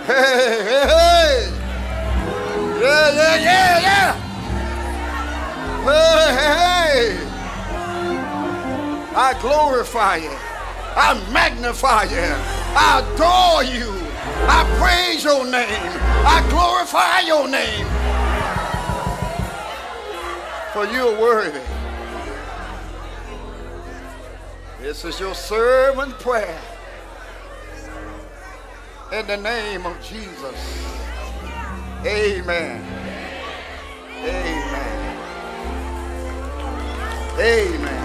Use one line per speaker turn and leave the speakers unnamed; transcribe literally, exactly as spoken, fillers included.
Hey, hey, hey. Yeah, yeah, yeah, yeah. Hey, hey, hey. I glorify you. I magnify you. I adore you. I praise your name. I glorify your name. For you are worthy. This is your servant prayer. In the name of Jesus. Amen. Amen. Amen.